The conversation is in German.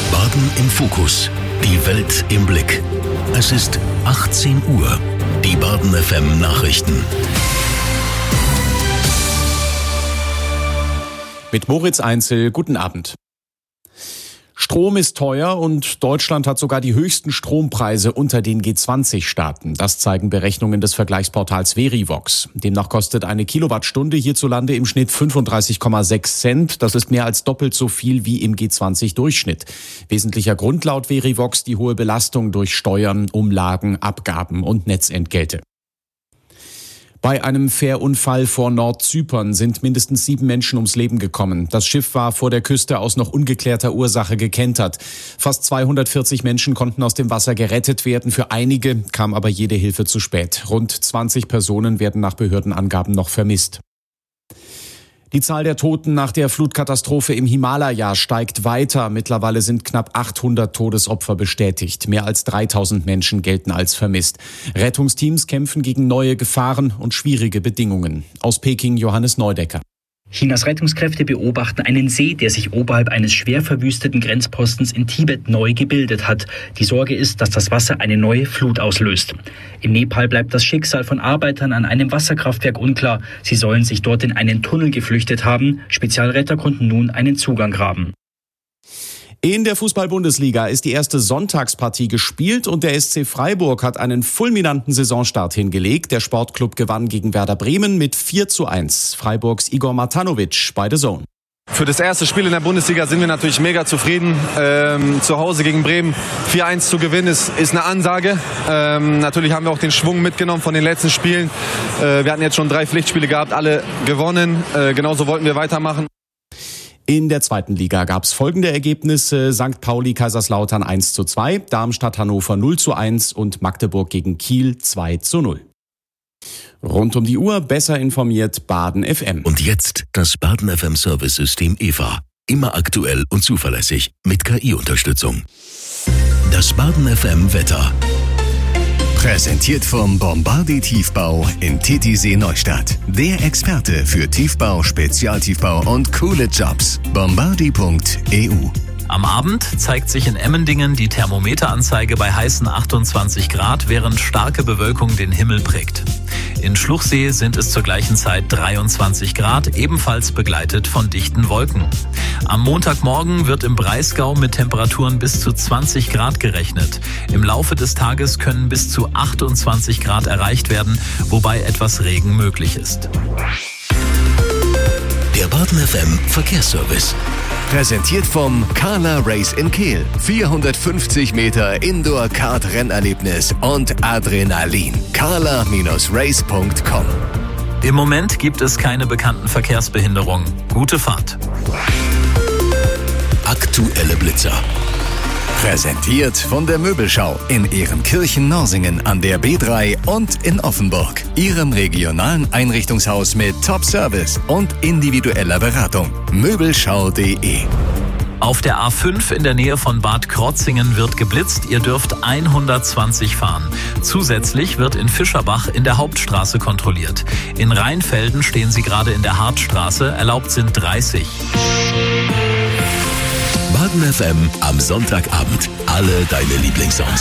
Baden im Fokus. Die Welt im Blick. Es ist 18 Uhr. Die Baden FM Nachrichten. Mit Moritz Einzel, guten Abend. Strom ist teuer und Deutschland hat sogar die höchsten Strompreise unter den G20-Staaten. Das zeigen Berechnungen des Vergleichsportals Verivox. Demnach kostet eine Kilowattstunde hierzulande im Schnitt 35,6 Cent. Das ist mehr als doppelt so viel wie im G20-Durchschnitt. Wesentlicher Grund laut Verivox die hohe Belastung durch Steuern, Umlagen, Abgaben und Netzentgelte. Bei einem Fährunfall vor Nordzypern sind mindestens 7 Menschen ums Leben gekommen. Das Schiff war vor der Küste aus noch ungeklärter Ursache gekentert. Fast 240 Menschen konnten aus dem Wasser gerettet werden. Für einige kam aber jede Hilfe zu spät. Rund 20 Personen werden nach Behördenangaben noch vermisst. Die Zahl der Toten nach der Flutkatastrophe im Himalaya steigt weiter. Mittlerweile sind knapp 800 Todesopfer bestätigt. Mehr als 3000 Menschen gelten als vermisst. Rettungsteams kämpfen gegen neue Gefahren und schwierige Bedingungen. Aus Peking Johannes Neudecker. Chinas Rettungskräfte beobachten einen See, der sich oberhalb eines schwer verwüsteten Grenzpostens in Tibet neu gebildet hat. Die Sorge ist, dass das Wasser eine neue Flut auslöst. In Nepal bleibt das Schicksal von Arbeitern an einem Wasserkraftwerk unklar. Sie sollen sich dort in einen Tunnel geflüchtet haben. Spezialretter konnten nun einen Zugang graben. In der Fußball-Bundesliga ist die erste Sonntagspartie gespielt und der SC Freiburg hat einen fulminanten Saisonstart hingelegt. Der Sportclub gewann gegen Werder Bremen mit 4:1. Freiburgs Igor Matanovic bei The Zone. Für das erste Spiel in der Bundesliga sind wir natürlich mega zufrieden. Zu Hause gegen Bremen 4:1 zu gewinnen ist eine Ansage. Natürlich haben wir auch den Schwung mitgenommen von den letzten Spielen. Wir hatten jetzt schon 3 Pflichtspiele gehabt, alle gewonnen. Genauso wollten wir weitermachen. In der zweiten Liga gab es folgende Ergebnisse: St. Pauli Kaiserslautern 1:2, Darmstadt Hannover 0:1 und Magdeburg gegen Kiel 2:0. Rund um die Uhr besser informiert Baden FM. Und jetzt das Baden FM Service-System EVA. Immer aktuell und zuverlässig mit KI-Unterstützung. Das Baden FM Wetter. Präsentiert vom Bombardier Tiefbau in Titisee Neustadt. Der Experte für Tiefbau, Spezialtiefbau und coole Jobs. Bombardier.eu. Am Abend zeigt sich in Emmendingen die Thermometeranzeige bei heißen 28 Grad, während starke Bewölkung den Himmel prägt. In Schluchsee sind es zur gleichen Zeit 23 Grad, ebenfalls begleitet von dichten Wolken. Am Montagmorgen wird im Breisgau mit Temperaturen bis zu 20 Grad gerechnet. Im Laufe des Tages können bis zu 28 Grad erreicht werden, wobei etwas Regen möglich ist. Der Baden FM Verkehrsservice. Präsentiert vom Carla Race in Kehl. 450 Meter Indoor-Kart-Rennerlebnis und Adrenalin. carla-race.com. Im Moment gibt es keine bekannten Verkehrsbehinderungen. Gute Fahrt. Aktuelle Blitzer. Präsentiert von der Möbelschau in Ehrenkirchen-Norsingen an der B3 und in Offenburg. Ihrem regionalen Einrichtungshaus mit Top-Service und individueller Beratung. Möbelschau.de. Auf der A5 in der Nähe von Bad Krotzingen wird geblitzt. Ihr dürft 120 fahren. Zusätzlich wird in Fischerbach in der Hauptstraße kontrolliert. In Rheinfelden stehen Sie gerade in der Hartstraße. Erlaubt sind 30. Baden FM am Sonntagabend. Alle deine Lieblingssongs.